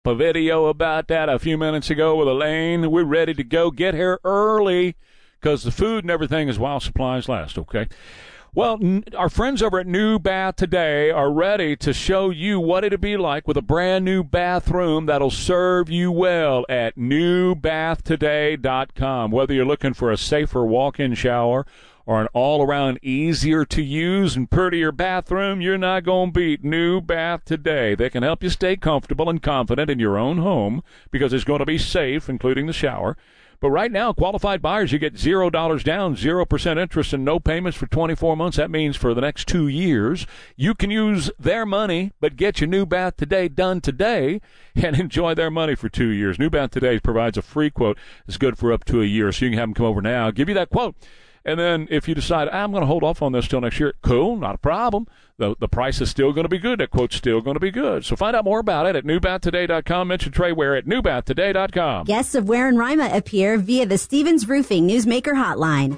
a video about that a few minutes ago with Elaine. We're ready to go. Get here early because the food and everything is while supplies last, okay? Well, our friends over at New Bath Today are ready to show you what it'll be like with a brand new bathroom that'll serve you well at newbathtoday.com. Whether you're looking for a safer walk-in shower or an all-around easier-to-use and prettier bathroom, you're not going to beat New Bath Today. They can help you stay comfortable and confident in your own home because it's going to be safe, including the shower. But right now, qualified buyers, you get $0 down, 0% interest, and no payments for 24 months. That means for the next 2 years, you can use their money, but get your New Bath Today done today and enjoy their money for 2 years. New Bath Today provides a free quote that's good for up to a year, so you can have them come over now, give you that quote. And then if you decide, I'm going to hold off on this till next year, cool, not a problem. The price is still going to be good. That quote's still going to be good. So find out more about it at newbathtoday.com. Mention Trey Ware at newbathtoday.com. Guests of Ware and Rima appear via the Stevens Roofing Newsmaker Hotline.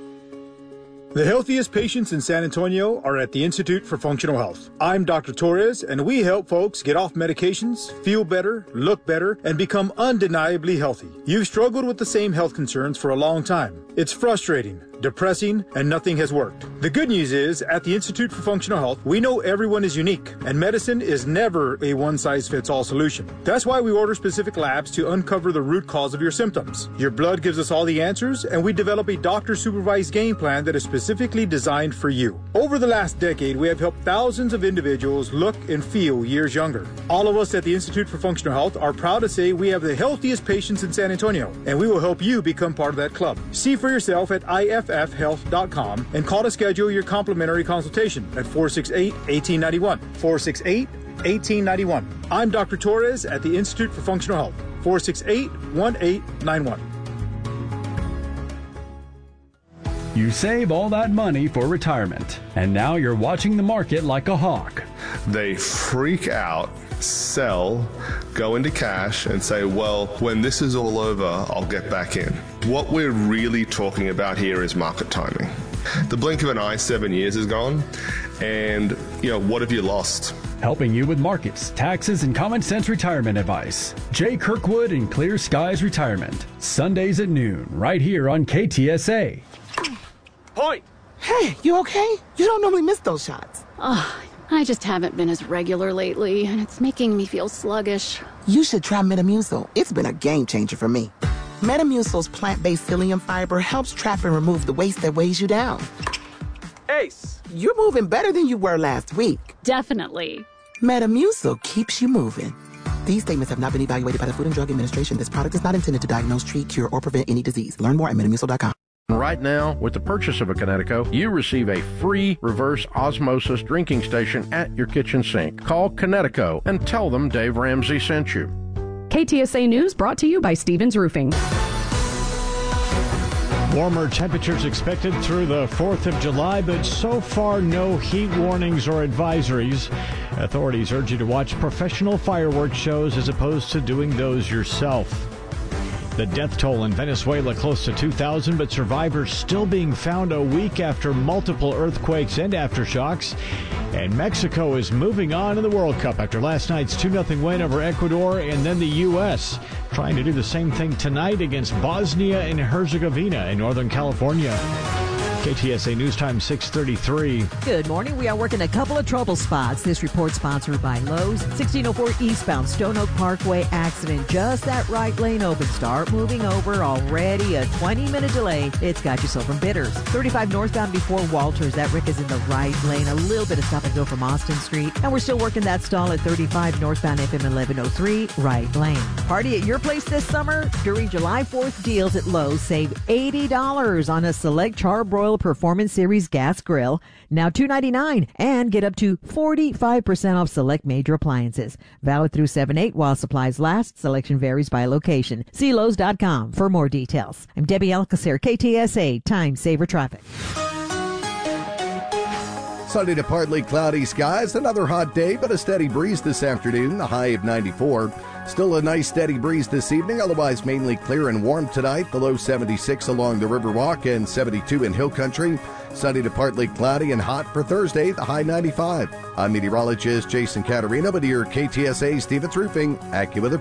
The healthiest patients in San Antonio are at the Institute for Functional Health. I'm Dr. Torres, and we help folks get off medications, feel better, look better, and become undeniably healthy. You've struggled with the same health concerns for a long time. It's frustrating, depressing, and nothing has worked. The good news is, at the Institute for Functional Health, we know everyone is unique, and medicine is never a one-size-fits-all solution. That's why we order specific labs to uncover the root cause of your symptoms. Your blood gives us all the answers, and we develop a doctor-supervised game plan that is specifically designed for you. Over the last decade, we have helped thousands of individuals look and feel years younger. All of us at the Institute for Functional Health are proud to say we have the healthiest patients in San Antonio, and we will help you become part of that club. See for yourself at IFFhealth.com and call to schedule your complimentary consultation at 468-1891. 468-1891. I'm Dr. Torres at the Institute for Functional Health. 468-1891. You save all that money for retirement, and now you're watching the market like a hawk. They freak out, sell, go into cash, and say, well, when this is all over, I'll get back in. What we're really talking about here is market timing. The blink of an eye, 7 years is gone, and, what have you lost? Helping you with markets, taxes, and common sense retirement advice. Jay Kirkwood and Clear Skies Retirement. Sundays at noon, right here on KTSA. Point! Hey, you okay? You don't normally miss those shots. I just haven't been as regular lately, and it's making me feel sluggish. You should try Metamucil. It's been a game changer for me. Metamucil's plant-based psyllium fiber helps trap and remove the waste that weighs you down. Ace! You're moving better than you were last week. Definitely. Metamucil keeps you moving. These statements have not been evaluated by the Food and Drug Administration. This product is not intended to diagnose, treat, cure, or prevent any disease. Learn more at Metamucil.com. Right now, with the purchase of a Connecticut, you receive a free reverse osmosis drinking station at your kitchen sink. Call Connecticut and tell them Dave Ramsey sent you. KTSA News brought to you by Stevens Roofing. Warmer temperatures expected through the 4th of July, but so far no heat warnings or advisories. Authorities urge you to watch professional fireworks shows as opposed to doing those yourself. The death toll in Venezuela close to 2,000, but survivors still being found a week after multiple earthquakes and aftershocks. And Mexico is moving on in the World Cup after last night's 2-0 win over Ecuador, and then the U.S. trying to do the same thing tonight against Bosnia and Herzegovina in Northern California. KTSA News Time 6:33. Good morning. We are working a couple of trouble spots. This report sponsored by Lowe's. 1604 eastbound Stone Oak Parkway accident. Just that right lane open. Start moving over. Already a 20-minute delay. It's got you so from Bitters. 35 northbound before Walters. That wreck is in the right lane. A little bit of stop and go from Austin Street. And we're still working that stall at 35 northbound FM 1103 right lane. Party at your place this summer? During July 4th deals at Lowe's, save $80 on a select Charbroil Performance Series gas grill, now $2.99, and get up to 45% off select major appliances. Valid through 7/8 while supplies last. Selection varies by location. See Lowe's.com for more details. I'm Debbie Alcacer, KTSA Time Saver Traffic. Sunny to partly cloudy skies. Another hot day, but a steady breeze this afternoon. The high of 94. Still a nice steady breeze this evening, otherwise mainly clear and warm tonight. The low 76 along the Riverwalk and 72 in Hill Country. Sunny to partly cloudy and hot for Thursday, the high 95. I'm meteorologist Jason Caterina with your KTSA Stevens Roofing AccuWeather